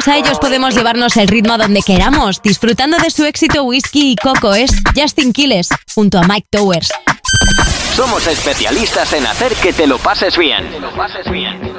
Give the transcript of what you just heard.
gracias a ellos podemos llevarnos el ritmo a donde queramos, disfrutando de su éxito Whisky y Coco. Es Justin Quiles, junto a Mike Towers. Somos especialistas en hacer que te lo pases bien.